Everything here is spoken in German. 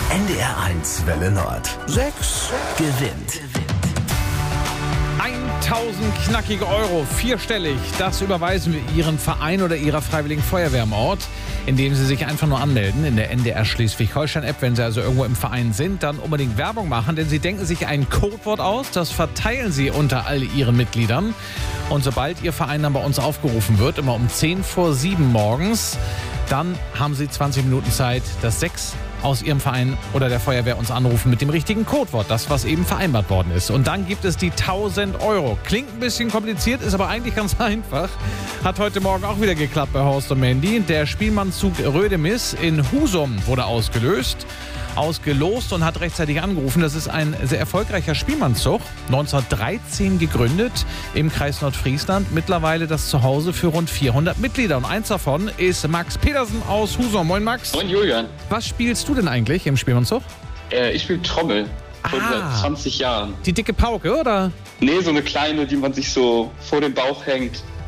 NDR1 Welle Nord. 6 gewinnt. 1000 knackige Euro, vierstellig, das überweisen wir Ihren Verein oder Ihrer Freiwilligen Feuerwehr im Ort, indem Sie sich einfach nur anmelden in der NDR Schleswig-Holstein-App. Wenn Sie also irgendwo im Verein sind, dann unbedingt Werbung machen, denn Sie denken sich ein Codewort aus, das verteilen Sie unter all Ihren Mitgliedern. Und sobald Ihr Verein dann bei uns aufgerufen wird, immer um 10 vor 7 morgens, dann haben Sie 20 Minuten Zeit, das 6 aus Ihrem Verein oder der Feuerwehr uns anrufen mit dem richtigen Codewort, das, was eben vereinbart worden ist. Und dann gibt es die 1000 Euro. Klingt ein bisschen kompliziert, ist aber eigentlich ganz einfach. Hat heute Morgen auch wieder geklappt bei Horst und Mandy. Der Spielmannszug Rödemis in Husum wurde ausgelost und hat rechtzeitig angerufen. Das ist ein sehr erfolgreicher Spielmannszug, 1913 gegründet im Kreis Nordfriesland. Mittlerweile das Zuhause für rund 400 Mitglieder. Und eins davon ist Max Petersen aus Husum. Moin Max. Moin Julian. Was spielst du denn eigentlich im Spielmannszug? Ich spiele Trommel. Schon seit 20 Jahren. Die dicke Pauke, oder? Nee, so eine kleine, die man sich so vor den Bauch hängt.